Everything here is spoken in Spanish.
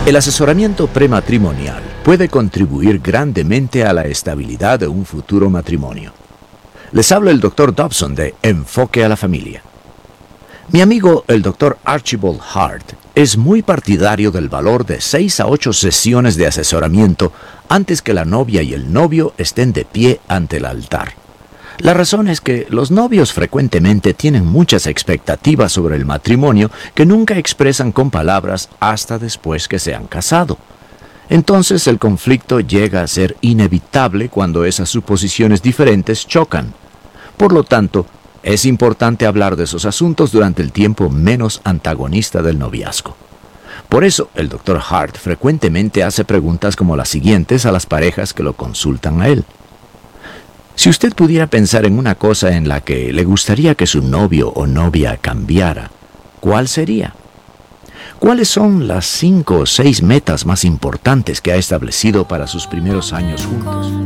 El asesoramiento prematrimonial puede contribuir grandemente a la estabilidad de un futuro matrimonio. Les habla el Dr. Dobson de Enfoque a la Familia. Mi amigo, el Dr. Archibald Hart, es muy partidario del valor de 6 a 8 sesiones de asesoramiento antes que la novia y el novio estén de pie ante el altar. La razón es que los novios frecuentemente tienen muchas expectativas sobre el matrimonio que nunca expresan con palabras hasta después que se han casado. Entonces el conflicto llega a ser inevitable cuando esas suposiciones diferentes chocan. Por lo tanto, es importante hablar de esos asuntos durante el tiempo menos antagonista del noviazgo. Por eso, el Dr. Hart frecuentemente hace preguntas como las siguientes a las parejas que lo consultan a él. Si usted pudiera pensar en una cosa en la que le gustaría que su novio o novia cambiara, ¿cuál sería? ¿Cuáles son las 5 o 6 metas más importantes que ha establecido para sus primeros años juntos?